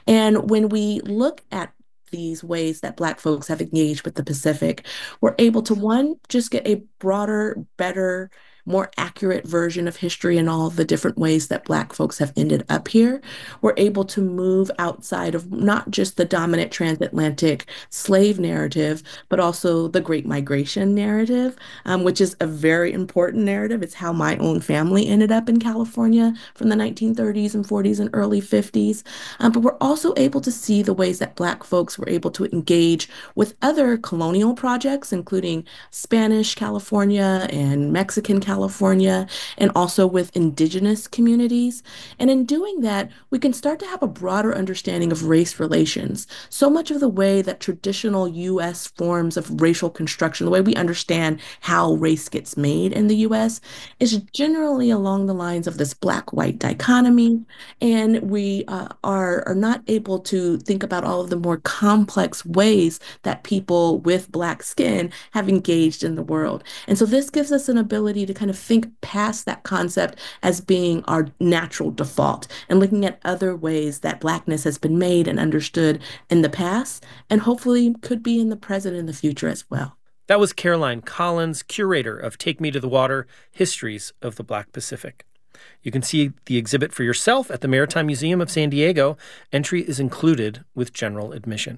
And when we look at these ways that Black folks have engaged with the Pacific, we're able to, one, just get a broader, better, more accurate version of history and all the different ways that Black folks have ended up here. We're able to move outside of not just the dominant transatlantic slave narrative, but also the Great Migration narrative, which is a very important narrative. It's how my own family ended up in California from the 1930s and 40s and early 50s. But we're also able to see the ways that Black folks were able to engage with other colonial projects, including Spanish California and Mexican California, and also with indigenous communities. And in doing that, we can start to have a broader understanding of race relations. So much of the way that traditional US forms of racial construction, the way we understand how race gets made in the US, is generally along the lines of this Black-white dichotomy. And we are not able to think about all of the more complex ways that people with Black skin have engaged in the world. And so this gives us an ability to kind of think past that concept as being our natural default and looking at other ways that Blackness has been made and understood in the past, and hopefully could be in the present and the future as well. That was Caroline Collins, curator of Take Me to the Water, Histories of the Black Pacific. You can see the exhibit for yourself at the Maritime Museum of San Diego. Entry is included with general admission.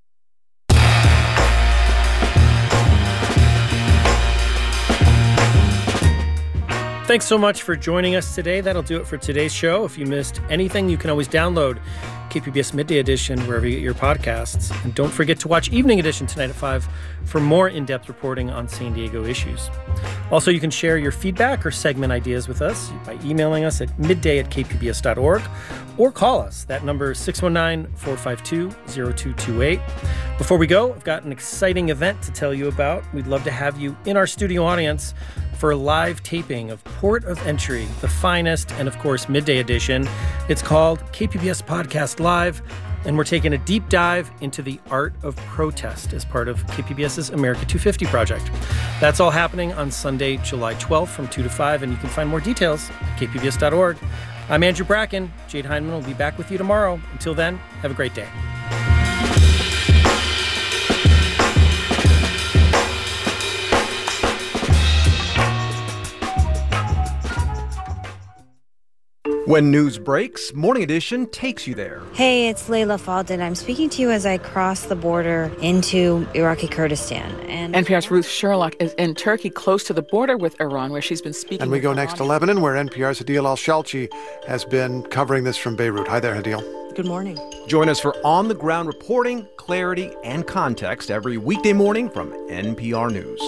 Thanks so much for joining us today. That'll do it for today's show. If you missed anything, you can always download KPBS Midday Edition wherever you get your podcasts. And don't forget to watch Evening Edition tonight at 5 for more in-depth reporting on San Diego issues. Also, you can share your feedback or segment ideas with us by emailing us at midday@kpbs.org or call us. That number is 619-452-0228. Before we go, I've got an exciting event to tell you about. We'd love to have you in our studio audience for a live taping of Port of Entry, The Finest, and of course, Midday Edition. It's called KPBS Podcast Live, and we're taking a deep dive into the art of protest as part of KPBS's America 250 project. That's all happening on Sunday, July 12th from 2 to 5, and you can find more details at kpbs.org. I'm Andrew Bracken. Jade Hindman will be back with you tomorrow. Until then, have a great day. When news breaks, Morning Edition takes you there. Hey, it's Layla Fadel. I'm speaking to you as I cross the border into Iraqi Kurdistan. And NPR's Ruth Sherlock is in Turkey, close to the border with Iran, where she's been speaking. And we go next to Lebanon, where NPR's Hadeel Al-Shalchi has been covering this from Beirut. Hi there, Hadeel. Good morning. Join us for on-the-ground reporting, clarity, and context every weekday morning from NPR News.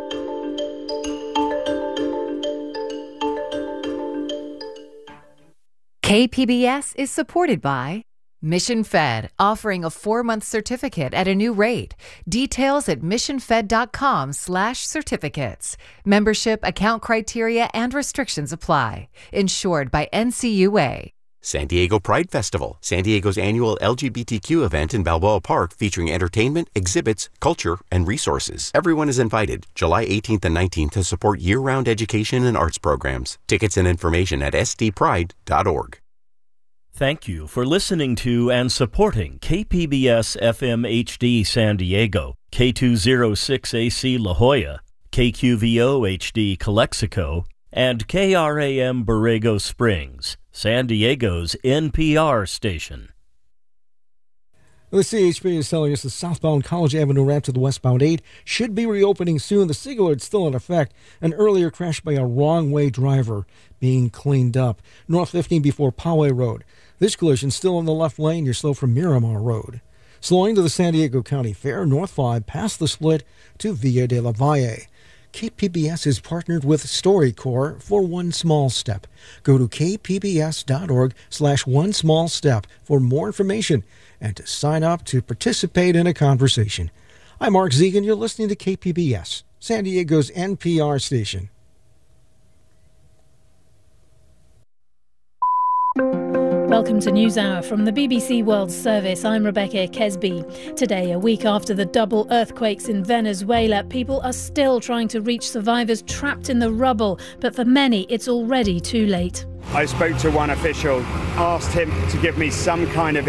KPBS is supported by Mission Fed, offering a 4-month certificate at a new rate. Details at missionfed.com/certificates. Membership, account criteria, and restrictions apply. Insured by NCUA. San Diego Pride Festival, San Diego's annual LGBTQ event in Balboa Park featuring entertainment, exhibits, culture, and resources. Everyone is invited July 18th and 19th to support year-round education and arts programs. Tickets and information at sdpride.org. Thank you for listening to and supporting KPBS FM HD San Diego, K206AC La Jolla, KQVO HD Calexico, and KRAM Borrego Springs, San Diego's NPR station. The CHP is telling us the southbound College Avenue ramp to the westbound 8 should be reopening soon. The signal alert's still in effect. An earlier crash by a wrong-way driver being cleaned up. North 15 before Poway Road. This collision still in the left lane. You're slow from Miramar Road. Slowing to the San Diego County Fair, North 5 past the split to Villa de la Valle. KPBS is partnered with StoryCorps for One Small Step. Go to kpbs.org/one small step for more information and to sign up to participate in a conversation. I'm Mark Zegan. You're listening to KPBS, San Diego's NPR station. Welcome to NewsHour from the BBC World Service. I'm Rebecca Kesby. Today, a week after the double earthquakes in Venezuela, people are still trying to reach survivors trapped in the rubble. But for many, it's already too late. I spoke to one official, asked him to give me some kind of